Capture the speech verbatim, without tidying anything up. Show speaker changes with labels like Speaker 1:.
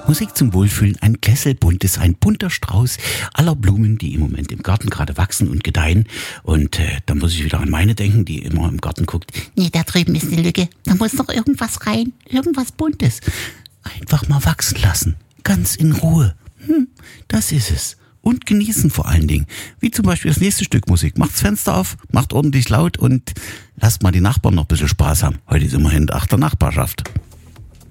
Speaker 1: Musik zum Wohlfühlen, ein Kessel buntes, ein bunter Strauß aller Blumen, die im Moment im Garten gerade wachsen und gedeihen. Und äh, da muss ich wieder an meine denken, die immer im Garten guckt. Nee, da drüben ist eine Lücke, da muss noch irgendwas rein, irgendwas Buntes. Einfach mal wachsen lassen, ganz in Ruhe. Hm, das ist es. Und genießen vor allen Dingen. Wie zum Beispiel das nächste Stück Musik. Macht's Fenster auf, macht ordentlich laut und lasst mal die Nachbarn noch ein bisschen Spaß haben. Heute ist immerhin der Tag der Nachbarschaft.